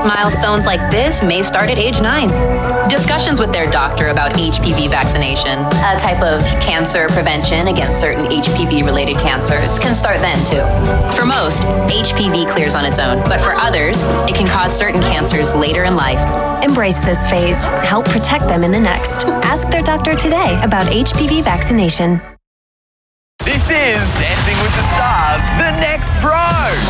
Milestones like this may start at age 9. Discussions with their doctor about HPV vaccination, a type of cancer prevention against certain HPV-related cancers, can start then too. For most, HPV clears on its own, but for others, it can cause certain cancers later in life. Embrace this phase. Help protect them in the next. Ask their doctor today about HPV vaccination. This is Dancing with the Stars, the next pro.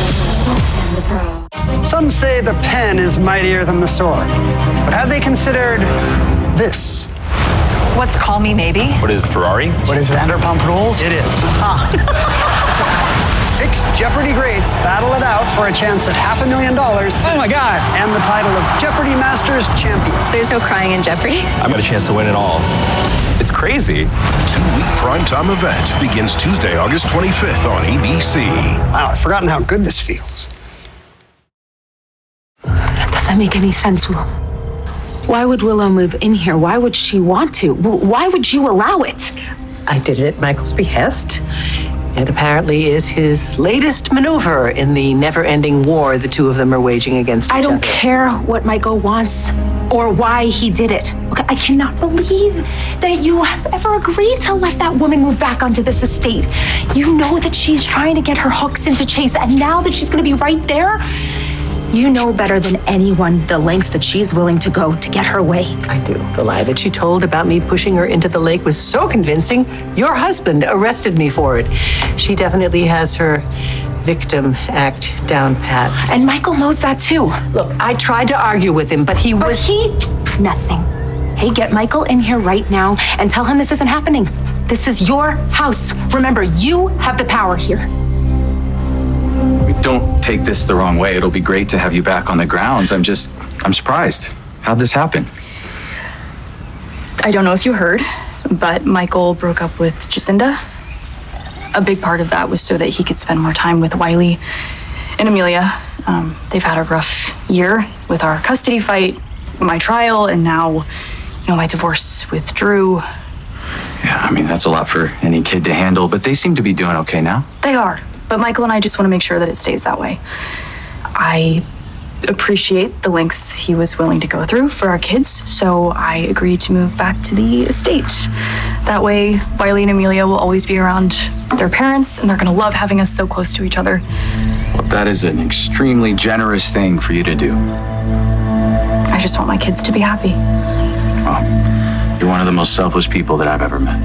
Some say the pen is mightier than the sword, but have they considered this? What's Call Me Maybe? What is Ferrari? What is Vanderpump Rules? It is. 6 Jeopardy greats battle it out for a chance at $500,000. Oh my God! And the title of Jeopardy Masters Champion. There's no crying in Jeopardy. I've got a chance to win it all. It's crazy. 2-week primetime event begins Tuesday, August 25th on ABC. Wow, I've forgotten how good this feels. That doesn't make any sense. Why would Willow move in here? Why would she want to? Why would you allow it? I did it at Michael's behest. It apparently is his latest maneuver in the never-ending war the two of them are waging against each other. I don't care what Michael wants or why he did it. Okay, I cannot believe that you have ever agreed to let that woman move back onto this estate. You know that she's trying to get her hooks into Chase, and now that she's going to be right there, you know better than anyone the lengths that she's willing to go to get her way. I do. The lie that she told about me pushing her into the lake was so convincing, your husband arrested me for it. She definitely has her victim act down pat. And Michael knows that too. Look, I tried to argue with him, but he was... Nothing. Hey, get Michael in here right now and tell him this isn't happening. This is your house. Remember, you have the power here. Don't take this the wrong way. It'll be great to have you back on the grounds. I'm surprised. How'd this happen? I don't know if you heard, but Michael broke up with Jacinda. A big part of that was so that he could spend more time with Wiley and Amelia. They've had a rough year with our custody fight, my trial, and now, my divorce with Drew. Yeah, I mean, that's a lot for any kid to handle, but they seem to be doing okay now. They are. But Michael and I just want to make sure that it stays that way. I appreciate the lengths he was willing to go through for our kids, so I agreed to move back to the estate. That way, Wiley and Amelia will always be around their parents, and they're going to love having us so close to each other. Well, that is an extremely generous thing for you to do. I just want my kids to be happy. Well, you're one of the most selfless people that I've ever met.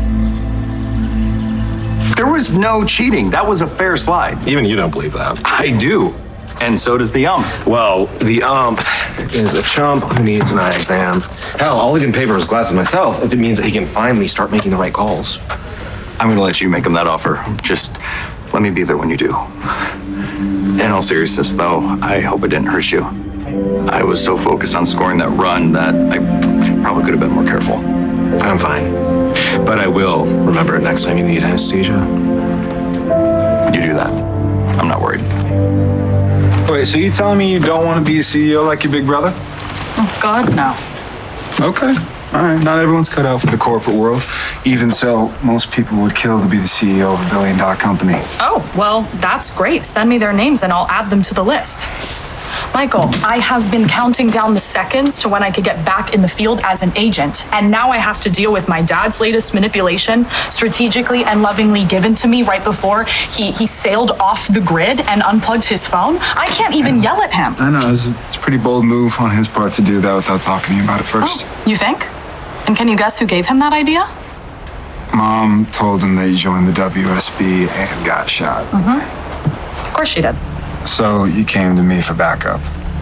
There was no cheating. That was a fair slide. Even you don't believe that. I do. And so does the ump. Well, the ump is a chump who needs an eye exam. Hell, I'll even pay for his glasses myself if it means that he can finally start making the right calls. I'm going to let you make him that offer. Just let me be there when you do. In all seriousness, though, I hope it didn't hurt you. I was so focused on scoring that run that I probably could have been more careful. I'm fine. But I will remember it next time you need anesthesia. You do that. I'm not worried. Wait, so you telling me you don't want to be a CEO like your big brother? Oh, God, no. Okay. All right. Not everyone's cut out for the corporate world. Even so, most people would kill to be the CEO of a billion-dollar company. Oh, well, that's great. Send me their names and I'll add them to the list. Michael, I have been counting down the seconds to when I could get back in the field as an agent. And now I have to deal with my dad's latest manipulation, strategically and lovingly given to me right before he sailed off the grid and unplugged his phone. I can't even yell at him. I know. It's a pretty bold move on his part to do that without talking to you about it first. Oh, you think? And can you guess who gave him that idea? Mom told him that you joined the WSB and got shot. Mm-hmm. Of course she did. So you came to me for backup.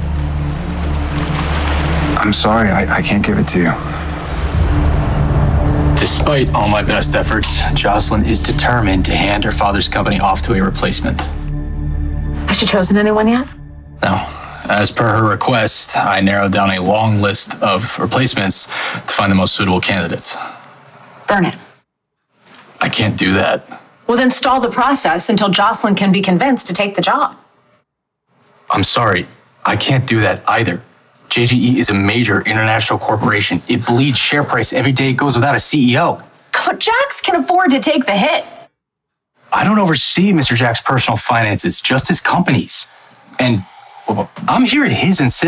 I'm sorry, I can't give it to you. Despite all my best efforts, Jocelyn is determined to hand her father's company off to a replacement. Has she chosen anyone yet? No. As per her request, I narrowed down a long list of replacements to find the most suitable candidates. Burn it. I can't do that. Well, then stall the process until Jocelyn can be convinced to take the job. I'm sorry, I can't do that either. JGE is a major international corporation. It bleeds share price every day it goes without a CEO. But Jax can afford to take the hit. I don't oversee Mr. Jack's personal finances, just his company's. And I'm here at his insistence.